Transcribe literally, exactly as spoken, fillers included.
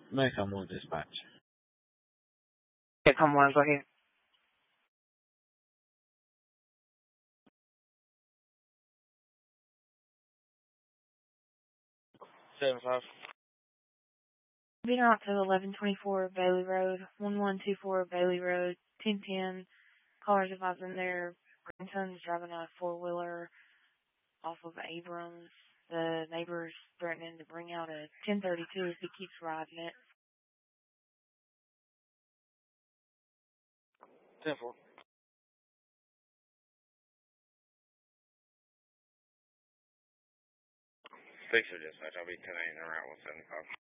Macomb will dispatch. Yeah, come on, go ahead. Seven five. Being out to eleven twenty-four Bailey Road, one one two four Bailey Road, ten ten. Callers advising their grandson's driving a four-wheeler off of Abrams. The neighbor's threatening to bring out a ten thirty-two if he keeps riding it. Ten four. Fix your dispatch. I'll be ten eight and around one seventy five.